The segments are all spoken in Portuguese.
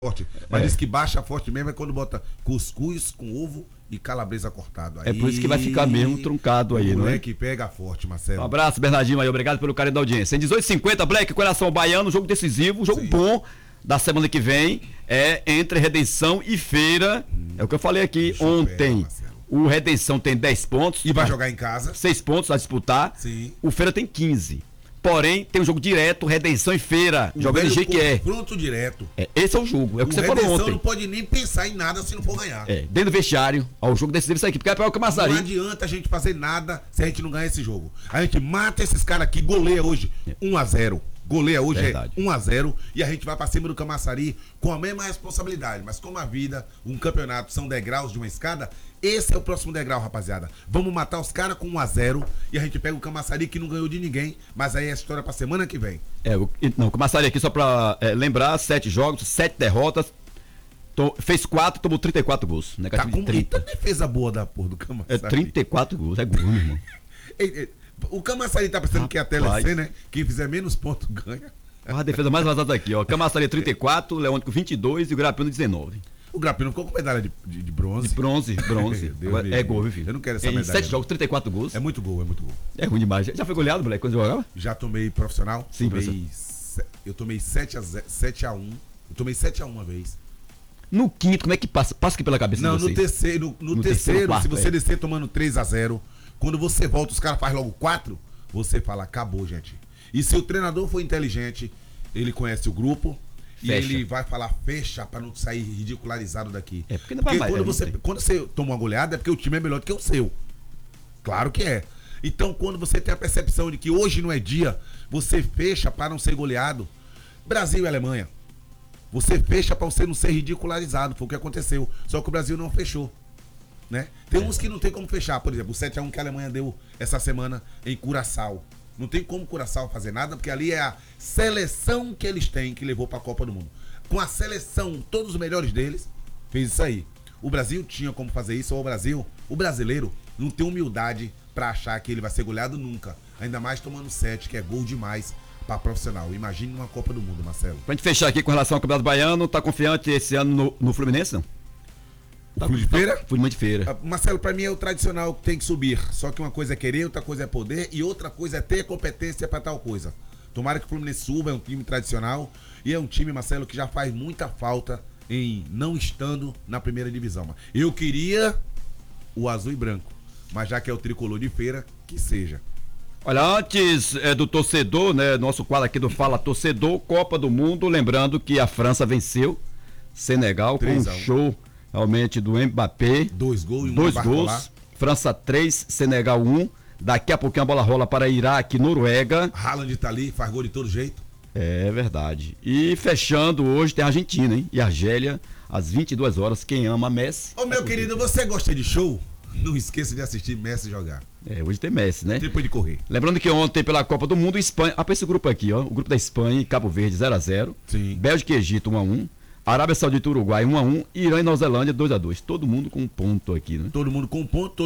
forte. Mas diz que baixa forte mesmo é quando bota cuscuz com ovo e calabresa cortado. Aí, é por isso que vai ficar mesmo truncado aí, não é? Que pega forte, Marcelo. Um abraço, Bernardinho aí, obrigado pelo carinho da audiência. Em 18h50, Black, Coração Baiano, jogo decisivo, jogo bom da semana que vem, é entre Redenção e Feira. É o que eu falei aqui ontem. O Redenção tem 10 pontos. E vai jogar em casa. 6 pontos a disputar. Sim. O Feira tem 15. Porém, tem um jogo direto, Redenção e Feira, jogando de Jequié. Pronto direto. Esse é o jogo, é o que você falou ontem. O Redenção não pode nem pensar em nada se não for ganhar. Dentro do vestiário, o jogo decisivo isso aqui, porque é para o Camaçari. Não adianta a gente fazer nada se a gente não ganhar esse jogo. A gente mata esses caras aqui, goleia hoje 1-0. Goleia hoje Verdade. É 1-0 e a gente vai pra cima do Camaçari com a mesma responsabilidade. Mas como a vida, um campeonato são degraus de uma escada, esse é o próximo degrau, rapaziada. Vamos matar os caras com 1-0 e a gente pega o Camaçari que não ganhou de ninguém, mas aí é a história pra semana que vem. O Camaçari aqui, só pra lembrar, 7 jogos, 7 derrotas, fez 4, tomou 34 gols. Tá com muita defesa boa da porra do Camaçari. 34 gols, é gol, meu irmão. O Camaçari tá pensando que é a TLC, né? Quem fizer menos pontos ganha. A defesa mais vazada aqui, ó. Camaçari 34, Leônico 22 e o Grapino 19. O Grapino ficou com medalha de bronze. De bronze. É gol, viu, filho? Eu não quero essa medalha. Em 7 jogos, 34 gols. É muito gol. É ruim demais. Já foi goleado, moleque, quando jogava? Já tomei profissional. Sim, eu tomei 7-1. Eu tomei 7-1 uma vez. No quinto, como é que passa? Passa aqui pela cabeça de vocês. No terceiro, quarto, se você descer tomando 3-0, quando você volta, os caras fazem logo 4, você fala, acabou, gente. E se o treinador for inteligente, ele conhece o grupo e ele vai falar, fecha, pra não sair ridicularizado daqui. Porque não vai mais. Quando você toma uma goleada, é porque o time é melhor do que o seu. Claro que é. Então, quando você tem a percepção de que hoje não é dia, você fecha pra não ser goleado. Brasil e Alemanha. Você fecha pra você não ser ridicularizado. Foi o que aconteceu. Só que o Brasil não fechou. Né? Tem uns que não tem como fechar. Por exemplo, o 7-1 que a Alemanha deu essa semana em Curaçao. Não tem como Curaçao fazer nada, porque ali é a seleção que eles têm que levou pra Copa do Mundo. Com a seleção, todos os melhores deles, fez isso aí. O Brasil tinha como fazer isso, ou o brasileiro não tem humildade pra achar que ele vai ser goleado nunca. Ainda mais tomando 7, que é gol demais pra profissional. Imagine uma Copa do Mundo, Marcelo. Pra gente fechar aqui com relação ao Campeonato Baiano, tá confiante esse ano no Fluminense, não? Fluminense de Feira? Fluminense de Feira. Marcelo, pra mim é o tradicional que tem que subir. Só que uma coisa é querer, outra coisa é poder e outra coisa é ter competência pra tal coisa. Tomara que o Fluminense suba, é um time tradicional e é um time, Marcelo, que já faz muita falta em não estando na primeira divisão. Eu queria o azul e branco, mas já que é o tricolor de Feira, que seja. Olha, antes do torcedor, né, nosso quadro aqui do Fala Torcedor, Copa do Mundo, lembrando que a França venceu Senegal com um show realmente do Mbappé. 2 gols e 2 gols. França 3, Senegal 1. Daqui a pouquinho a bola rola para Iraque, Noruega. Haaland tá ali, faz gol de todo jeito. É verdade. E fechando hoje tem a Argentina, hein? E Argélia, às 22 horas. Quem ama Messi. Ô, meu querido, você gosta de show? Não esqueça de assistir Messi jogar. Hoje tem Messi, né? Depois de correr. Lembrando que ontem, pela Copa do Mundo, Espanha. Pra esse grupo aqui, ó. O grupo da Espanha e Cabo Verde 0-0. Sim. Bélgica e Egito 1-1. Arábia Saudita e Uruguai 1-1. Irã e Nova Zelândia 2-2. Todo mundo com um ponto aqui, né? Todo mundo com um ponto.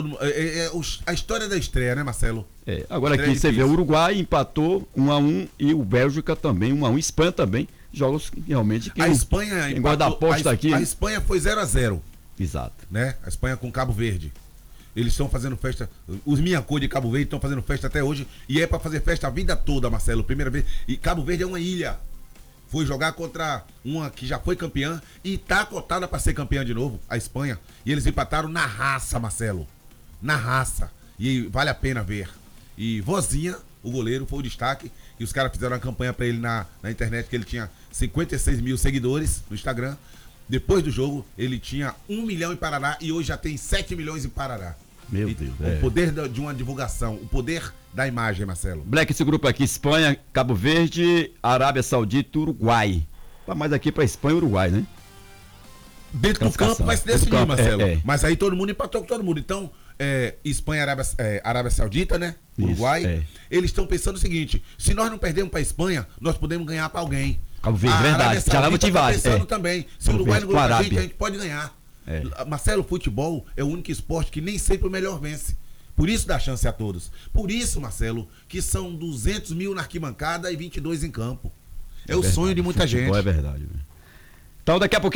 A história da estreia, né, Marcelo? Agora aqui você vê o Uruguai empatou 1-1 e o Bélgica também 1-1. Espanha também. Jogos realmente. A Espanha empatou, guarda a aposta aqui. A Espanha foi 0-0. Exato. Né? A Espanha com Cabo Verde. Eles estão fazendo festa. Os minha cor de Cabo Verde estão fazendo festa até hoje. E é pra fazer festa a vida toda, Marcelo. Primeira vez. E Cabo Verde é uma ilha. Foi jogar contra uma que já foi campeã e tá cotada pra ser campeã de novo, a Espanha. E eles empataram na raça, Marcelo. Na raça. E vale a pena ver. E Vozinha, o goleiro, foi o destaque. E os caras fizeram uma campanha pra ele na internet, que ele tinha 56 mil seguidores no Instagram. Depois do jogo, ele tinha 1 milhão em Parará e hoje já tem 7 milhões em Parará. Meu Deus. O poder de uma divulgação, o poder da imagem, Marcelo. Black, esse grupo aqui, Espanha, Cabo Verde, Arábia Saudita e Uruguai. Mas aqui pra Espanha e Uruguai, né? Dentro do campo vai se decidir, Marcelo. Mas aí todo mundo empatou com todo mundo. Então, Espanha e Arábia Saudita, né? Uruguai. Eles estão pensando o seguinte: se nós não perdemos pra Espanha, nós podemos ganhar pra alguém. Cabo Verde, verdade. Já vai motivar. Pensando também. Se o Uruguai não ganhar pra gente pode ganhar. Marcelo, futebol é o único esporte que nem sempre o melhor vence. Por isso dá chance a todos. Por isso, Marcelo, que são 200 mil na arquibancada e 22 em campo. É o sonho de muita gente. É verdade. Então daqui a pouco